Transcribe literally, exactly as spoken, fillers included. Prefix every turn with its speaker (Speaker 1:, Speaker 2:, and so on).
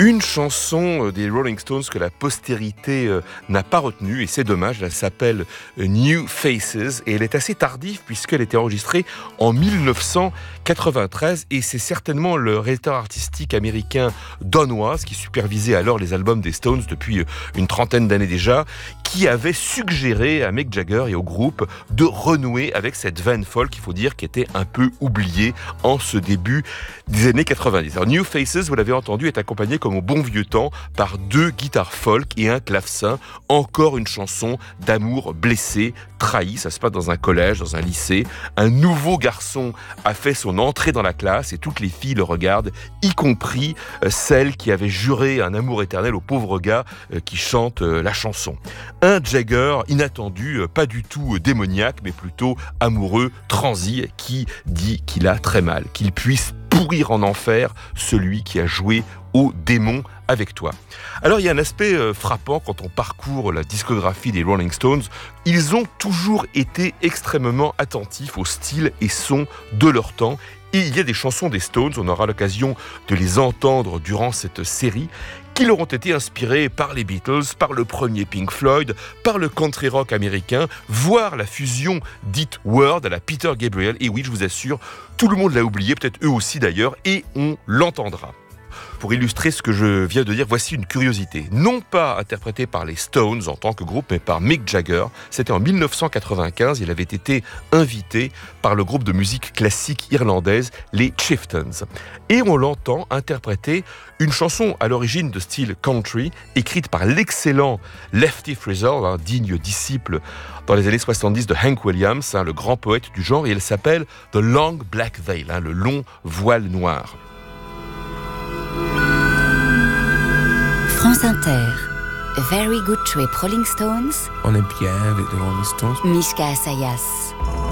Speaker 1: Une chanson des Rolling Stones que la postérité euh, n'a pas retenue, et c'est dommage, elle s'appelle New Faces, et elle est assez tardive puisqu'elle a été enregistrée en dix-neuf cent quatre-vingt-treize, et c'est certainement le réalisateur artistique américain Don Was, qui supervisait alors les albums des Stones depuis une trentaine d'années déjà, qui avait suggéré à Mick Jagger et au groupe de renouer avec cette veine folk, il faut dire, qui était un peu oubliée en ce début des années quatre-vingt-dix. Alors New Faces, vous l'avez entendu, est accompagné comme au bon vieux temps par deux guitares folk et un clavecin, encore une chanson d'amour blessé, trahi. Ça se passe dans un collège, dans un lycée. Un nouveau garçon a fait son entrée dans la classe et toutes les filles le regardent, y compris celle qui avait juré un amour éternel au pauvre gars qui chante la chanson. Un Jagger inattendu, pas du tout démoniaque, mais plutôt amoureux, transi, qui dit qu'il a très mal, qu'il puisse pourrir en enfer celui qui a joué au démon avec toi. Alors il y a un aspect euh, frappant quand on parcourt la discographie des Rolling Stones. Ils ont toujours été extrêmement attentifs au style et son de leur temps. Et il y a des chansons des Stones, on aura l'occasion de les entendre durant cette série, qui leur ont été inspirées par les Beatles, par le premier Pink Floyd, par le country rock américain, voire la fusion dite Word à la Peter Gabriel. Et oui, je vous assure, tout le monde l'a oublié, peut-être eux aussi d'ailleurs, et on l'entendra. Pour illustrer ce que je viens de dire, voici une curiosité. Non pas interprétée par les Stones en tant que groupe, mais par Mick Jagger. C'était en dix-neuf cent quatre-vingt-quinze. Il avait été invité par le groupe de musique classique irlandaise, les Chieftains. Et on l'entend interpréter une chanson à l'origine de style country, écrite par l'excellent Lefty Frizzell, un digne disciple dans les années soixante-dix de Hank Williams, hein, le grand poète du genre. Et elle s'appelle The Long Black Veil, hein, le long voile noir.
Speaker 2: France Inter, Very Good Trip Rolling Stones.
Speaker 3: On est bien avec les Rolling Stones.
Speaker 2: Mishka Asayas.